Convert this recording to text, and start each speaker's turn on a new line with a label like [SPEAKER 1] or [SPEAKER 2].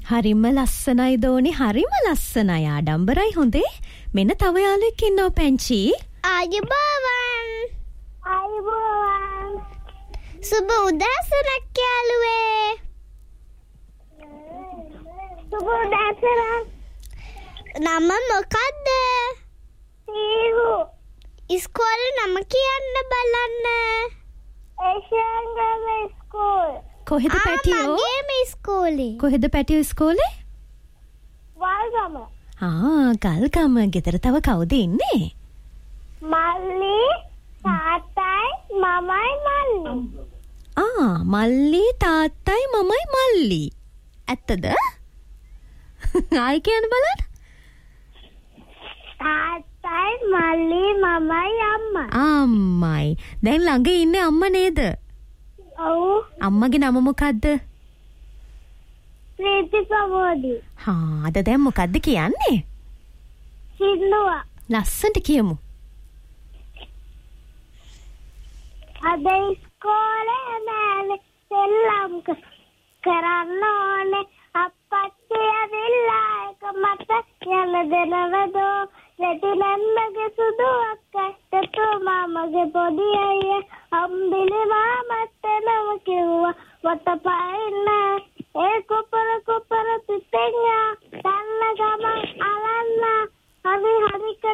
[SPEAKER 1] හරිම ලස්සනයි දෝනි හරිම ලස්සනයි ආඩම්බරයි හොඳේ. මෙන්න තව යාළුවෙක් ඉන්නවා පැංචි.
[SPEAKER 2] ආයුබෝවන්. සුබ උදෑසනක් යාළුවේ. සුබ උදෑසනක්. නම මොකද්ද? සීහු. ඉස්කෝලේ නම කියන්න බලන්න. ඒෂියන්ගම ඉස්කෝල.
[SPEAKER 1] කොහෙද පැටියෝ?
[SPEAKER 2] මගේම ඉස්කෝලේ.
[SPEAKER 1] කොහෙද පැටියෝ ඉස්කෝලේ?
[SPEAKER 2] වල්ගම.
[SPEAKER 1] ගල්ගම. ගෙදර තව කවුද ඉන්නේ?
[SPEAKER 2] මල්ලි, තාත්තයි, මමයි මල්ලි.
[SPEAKER 1] මල්ලි තාත්තයි මමයි මල්ලි. ඇත්තද? ආයි කියන්න බලන්න.
[SPEAKER 2] තාත්තයි, මල්ලි, මමයි අම්මයි.
[SPEAKER 1] අම්මයි. දැන් ළඟ ඉන්නේ අම්මා නේද?
[SPEAKER 2] ඔව්.
[SPEAKER 1] අම්මගේ නම මොකද්ද?
[SPEAKER 2] ප්‍රීති ප්‍රමෝදි.
[SPEAKER 1] අද දැන් මොකද්ද කියන්නේ?
[SPEAKER 2] සින්දුව.
[SPEAKER 1] ලස්සනට කියමු.
[SPEAKER 2] අද ඉස්කෝලේ නෑනේ සෙල්ලම් කරන්න ඕනේ. අප්පච්චි ඇවිල්ලා එක මට යන දෙනවදෝ. රෙදි නන්නගේ සුදු අක්කට මාමගේ පොඩි අයියා අම්බිලි මාමත් එනව කිව්වා. වත පාන්න